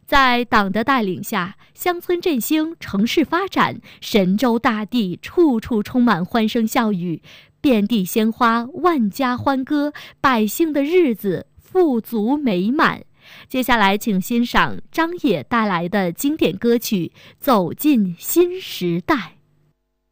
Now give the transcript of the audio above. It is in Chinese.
在党的带领下，乡村振兴，城市发展，神州大地处处充满欢声笑语，遍地鲜花，万家欢歌，百姓的日子富足美满。接下来请欣赏张也带来的经典歌曲《走进新时代》。